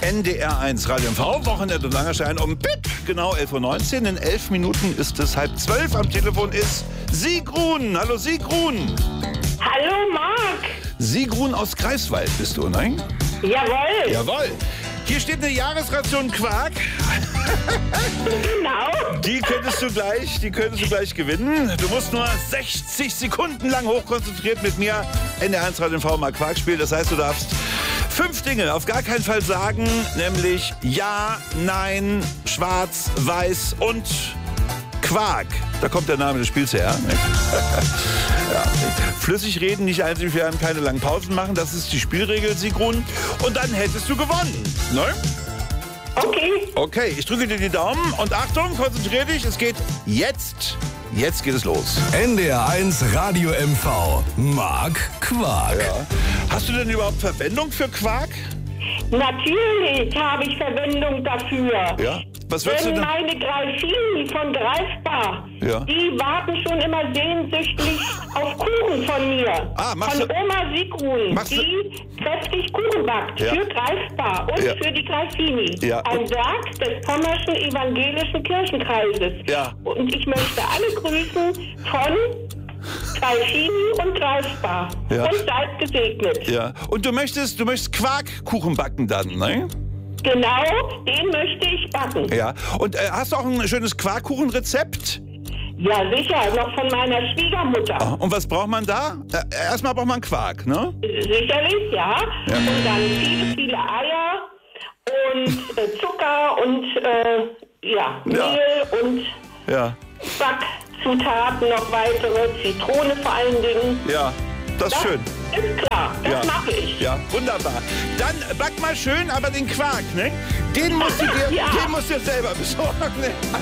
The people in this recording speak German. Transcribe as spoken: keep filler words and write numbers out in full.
N D R eins Radio M V, Wochenende und Langerschein um Pip, genau elf Uhr neunzehn. In elf Minuten ist es halb zwölf. Am Telefon ist Sigrun. Hallo Sigrun. Hallo Marc. Sigrun aus Greifswald bist du, nein? Jawohl. Jawohl. Hier steht eine Jahresration Quark. Genau. Die könntest du gleich, die könntest du gleich gewinnen. Du musst nur sechzig Sekunden lang hochkonzentriert mit mir N D R eins Radio M V mal Quark spielen. Das heißt, du darfst fünf Dinge auf gar keinen Fall sagen, nämlich ja, nein, schwarz, weiß und Quark. Da kommt der Name des Spiels her. Ne? Ja. Flüssig reden, nicht einzeln werden, keine langen Pausen machen. Das ist die Spielregel, Sigrun. Und dann hättest du gewonnen. Ne? Okay. Okay, ich drücke dir die Daumen und Achtung, konzentrier dich. Es geht jetzt. Jetzt geht es los. N D R eins Radio M V. Marc Quark. Ja. Hast du denn überhaupt Verwendung für Quark? Natürlich habe ich Verwendung dafür. Ja. Was willst du Denn denn? meine Greifini von Greifbar, Ja. die warten schon immer sehnsüchtig auf Kuchen von mir. Ah, machst von du- Oma Sigrun, machst du- die kräftig Kuchen backt. Ja. Für Greifbar und Ja. für die Greifini. Ja. Ein Werk des Pommerschen Evangelischen Kirchenkreises. Ja. Und ich möchte alle grüßen von Greifini und Greifbar. Ja. Und seid gesegnet. Ja. Und du möchtest, du möchtest Quarkkuchen backen dann, ne? Genau, den möchte ich backen. Ja. Und äh, hast du auch ein schönes Quarkkuchenrezept? Ja, sicher, noch von meiner Schwiegermutter. Und was braucht man da? Äh, erstmal braucht man Quark, ne? Sicherlich, ja. Ja. Und dann viele, viele Eier und äh, Zucker und äh, ja, Mehl Ja. und Ja. Backzutaten, noch weitere, Zitrone vor allen Dingen. Ja. Das ist Das schön. ist klar, das Ja. mache ich. Ja, wunderbar. Dann back mal schön, aber den Quark, ne? Den musst du dir, Ja. den musst du dir selber besorgen, ne?